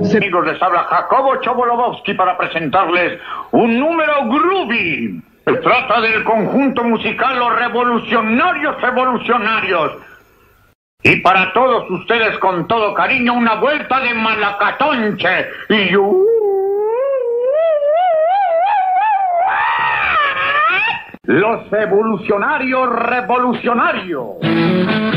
Amigos, les habla Jacobo Chobolobowski para presentarles un número groovy. Se trata del conjunto musical Los Revolucionarios Evolucionarios. Y para todos ustedes, con todo cariño, una vuelta de Malacatonche. Y yo... Los Evolucionarios Revolucionarios.